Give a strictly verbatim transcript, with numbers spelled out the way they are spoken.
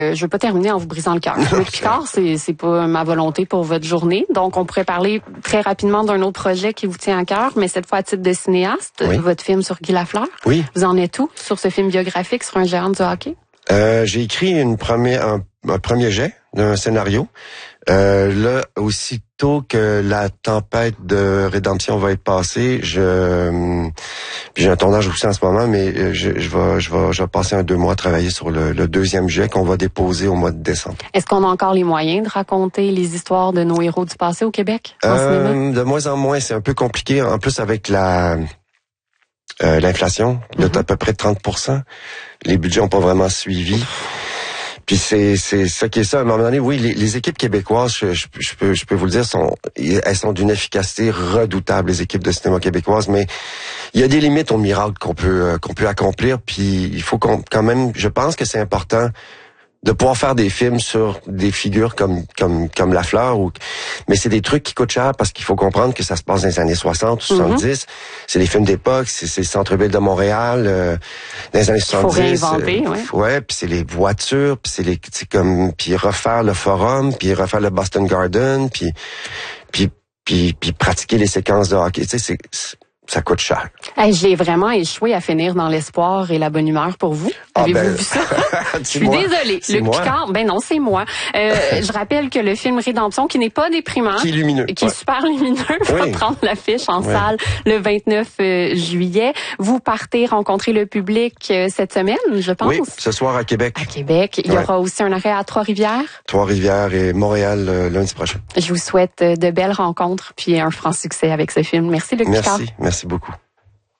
je veux pas terminer en vous brisant le cœur. Luc Picard, c'est c'est pas ma volonté pour votre journée. Donc, on pourrait parler très rapidement d'un autre projet qui vous tient à cœur, mais cette fois à titre de cinéaste, oui. votre film sur Guy Lafleur. Oui. Vous en êtes où sur ce film biographique sur un géant du hockey? Euh, j'ai écrit une première, un, un premier jet d'un scénario. Euh, là, aussitôt que la tempête de rédemption va être passée, je puis j'ai un tournage aussi en ce moment, mais je, je vais je vais je vais passer un deux mois à travailler sur le, le deuxième jet qu'on va déposer au mois de décembre. Est-ce qu'on a encore les moyens de raconter les histoires de nos héros du passé au Québec en euh, cinéma? De moins en moins, c'est un peu compliqué. En plus, avec la euh, l'inflation, de mm-hmm. à peu près trente pour cent, les budgets ont pas vraiment suivi. Puis c'est c'est ça qui est ça. À un moment donné, oui, les, les équipes québécoises, je, je, je peux je peux vous le dire, sont elles sont d'une efficacité redoutable, les équipes de cinéma québécoises. Mais il y a des limites au miracle qu'on peut qu'on peut accomplir. Puis il faut qu'on, quand même, je pense que c'est important de pouvoir faire des films sur des figures comme comme comme Lafleur, ou mais c'est des trucs qui coûtent cher parce qu'il faut comprendre que ça se passe dans les années soixante, soixante-dix. Mm-hmm. C'est des films d'époque, c'est, c'est le centre-ville de Montréal euh, dans les années soixante-dix. Il faut réinventer, euh, ouais. Ouais, puis c'est les voitures, puis c'est les c'est comme puis refaire le Forum, puis refaire le Boston Garden, puis puis puis puis pratiquer les séquences de hockey. Tu sais, c'est, c'est ça coûte cher. Hey, j'ai vraiment échoué à finir dans l'espoir et la bonne humeur pour vous. Ah Avez-vous ben, vu ça? Je suis moi. désolée. C'est Luc moi. Picard, ben non, c'est moi. Euh, je rappelle que le film Rédemption, qui n'est pas déprimant, qui est lumineux, qui ouais. est super lumineux, va oui. prendre l'affiche en ouais. salle le vingt-neuf juillet. Vous partez rencontrer le public cette semaine, je pense. Oui, ce soir à Québec. À Québec. Il y ouais. aura aussi un arrêt à Trois-Rivières. Trois-Rivières et Montréal euh, lundi prochain. Je vous souhaite de belles rencontres puis un franc succès avec ce film. Merci Luc Picard. Merci, merci beaucoup.